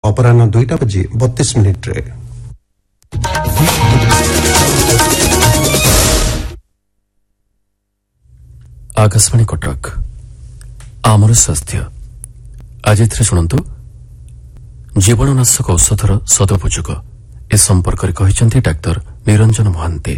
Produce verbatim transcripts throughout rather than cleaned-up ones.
अपराह दुईटा बजी बत्तीस मिनिट्रे। आकाशवाणी कटक आमर स्वास्थ्य आज शुणु जीवाणुनाशक औषधर सदुपयोग ए संपर्क में डाक्तर निरंजन महांती।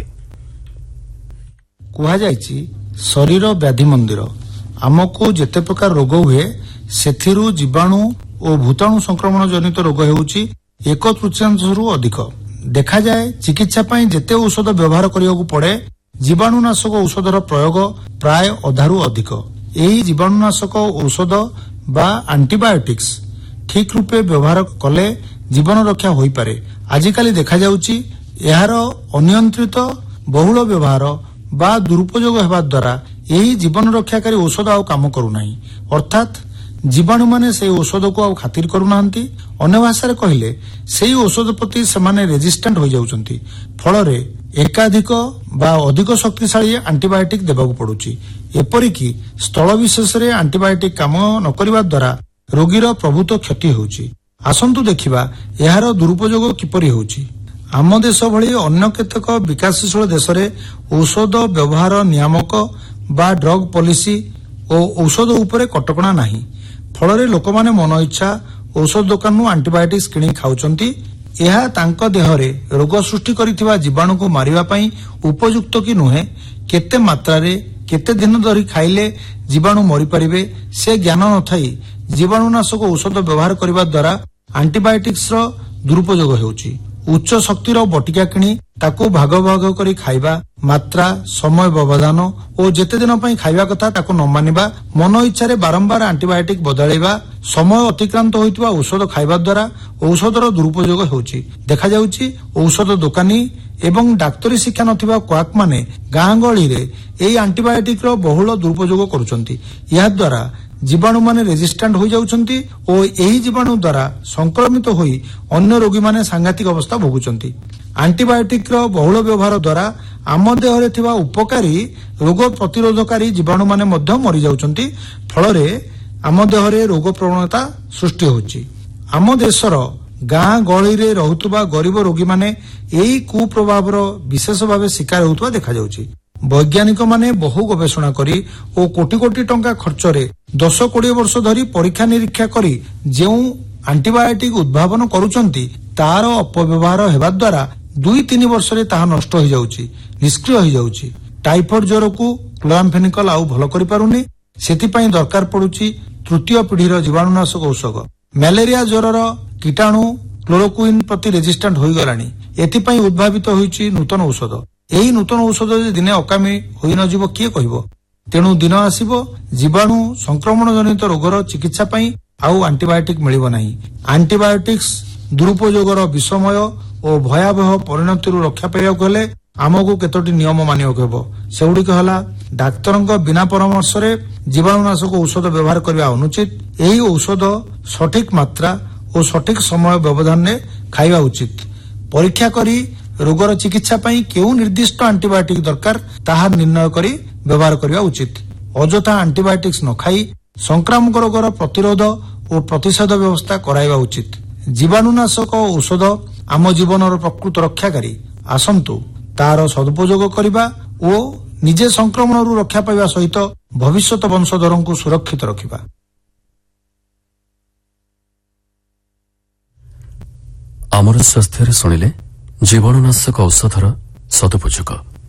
कुहाଯାଇଛି शरीर व्याधि मंदिर आमको जेते प्रकार रोग हुए सेथिरु जीवाणु और भूताणु संक्रमण जनित रोग हेउची एक तृतीयांशरु अधिक। देखा जाए चिकित्सा पई जेते औषध व्यवहार करियाकु पड़े जीवाणुनाशक औषधर प्रयोग प्राय अधारु अधिक। एही जीवाणुनाशक औषध बा एंटीबायोटिक्स ठीक रूपे व्यवहार कले जीवन रक्षा होई पारे। आजिकाली देखा जाउची एहार अनियंत्रित बहुल व्यवहार बा दुरुपयोग हेबा द्वारा एही जीवन रक्षाकारी औषध आउ काम करू नाही, अर्थात जीवाणु माने से औषध को आउ खातिर करू नाहंती। अन्य भाषा रे कहिले सेही औषध प्रति सेमाने रेजिस्टेंट हो जाउचंती। फलरे एकाधिक बा अधिक शक्तिशाली एंटीबायोटिक देबाकू पड़ुची। एपरिकी स्थल विशेष रे एंटीबायोटिक काम न करिबा द्वारा रोगीर प्रभुत क्षति होउची। आसंतु देखिबा एहार दुरुपयोग किपरि होउची। आम देश भली अन्य केतेक विकासशील देश रे औषध व्यवहार नियामक बा ड्रग पॉलिसी और औषध उपरे कटकणा नाही। फलरे लोकमाने मन इच्छा औषध दुकान एंटीबायोटिक्स किणी खाउचंती। एहा तांक देहरे रोग सृष्टि करिथिबा जीवाणु को मारिबा पई उपयुक्त कि नुहे, केते मात्रा रे केते दिन धरि खाइले जीवाणु मरि परिबे से ज्ञान नथाई जीवाणुनाशक औषध व्यवहार करिबा द्वारा एंटीबायोटिक्स रो दुरुपयोग हेउची। उच्च शक्तिर बटिका किणी ताको भाग भाग करी खाइबा, मात्रा समय व्यवधान और जेते दिन पई खाइबा कथा ताको न मानिबा, मन इच्छा रे बारंबार एंटीबायोटिक बदलाइबा, समय अतिक्रांत होइतबा औषध खाइबा द्वारा औषधर दुरुपयोग हेउची। देखा जाउची औषध दोकानी एवं डाक्तरी शिक्षा नथिबा क्वाक माने गाँ गहली रे एई एंटीबायोटिक रो बहुल दुरुपयोग करूचंती। या द्वारा जीवाणु माने रेजिस्टेंट हो जाउचंती और एही जीवाणु द्वारा संक्रमित होई अन्य रोगी माने सांघातिक अवस्था भोगुचंती। एंटीबायोटिक रो बहुल व्यवहार द्वारा आम देहरे थिबा उपकारी रोग प्रतिरोधकारी जीवाणु माने मध्य मरि जाउचंती। फलरे आम देहरे रोग प्रवणता सृष्टि होची। आम देशर गाँ गहली रे रहुतबा गरीब रोगी माने एही कुप्रभावर विशेष भावे शिकार होउतबा देखा जाउची। वैज्ञानिक माने बहु गवेषणा करी और कोटी कोटी टंका खर्च रे दस कोड़े वर्ष धरी परीक्षा निरीक्षा करी जेउ एंटीबायोटिक उद्भावन करूचंती तार अपव्यवहार हेबा द्वारा दुई तीन वर्ष रे ताहा नष्ट हो जाउची, निष्क्रिय हो जाउची। टाइफॉइड ज्वर को क्लोराम्फेनिकल आउ भल करि पारुनी, सेति पई दरकार पडुची तृतीय पीढ़ीर जीवाणुनाशक औषध। मलेरिया ज्वरर कीटाणु क्लोरोक्विन प्रति रेजिस्टेंट होई गलानी, एथि पई उद्भावित होईची नूतन औषध। एही नूतन औषध दिने अकामी होई न जीव किए कहिबो। तेणु दिन आसीबो जीवाणु संक्रमण जनित रोगर चिकित्सा पई आउ एंटीबायोटिक मिलिबो नाही। एंटीबायोटिक्स दुरुपयोगर विषमय और भयावह परिणतिरु रक्षा पाइबाकु हेले आमको केतोटी नियम मानिबाकु हेबो। सेगुडिक हला डाक्तरंक बिना परामर्श रे जीवाणुनाशक औषध व्यवहार करबा अनुचित। एही औषध सठिक मात्रा और सठिक समय व्यवधान रे खाइबा उचित। परीक्षा करी रोगर चिकित्सा पई केउ निर्दिष्ट एंटीबायोटिक दरकार ताहा निर्णय करी व्यवहार करबा उचित। अजथा एंटीबायोटिक्स न खाई संक्रामक रोगर प्रतिरोध और प्रतिषेध व्यवस्था कराइबा उचित। जीवाणुनाशक औषध आम जीवनर प्रकृत रक्षाकारी। आसंतु तार सदुपयोग करिबा और निजे संक्रमणरू रक्षा पाइबा सहित भविष्यत वंशधरंकु सुरक्षित रखिबा। आमर स्वास्थ्य शुणिले जीवाणुनाशक औषधर सदुपयोग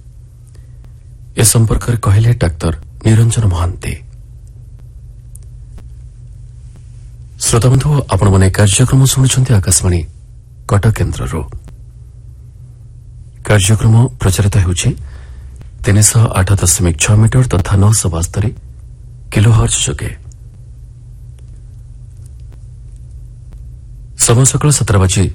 ए संपर्क में कहले डाक्तर निरंजन महांती। श्रोता बंधु आपण मैंने कार्यक्रम शुणुंट आकाशवाणी कटक केन्द्र कार्यक्रम प्रचारित होउछि तीन सौ आठ दशमिक छह मीटर तथा नौ सौ बास्तरी किलो हर्ज जोगे। समय सकाल सतर बजे